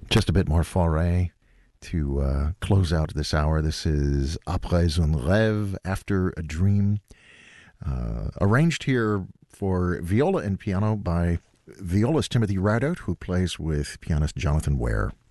Just a bit more Fauré to close out this hour. This is Après un rêve, After a Dream, arranged here for viola and piano by violist Timothy Ridout, who plays with pianist Jonathan Ware.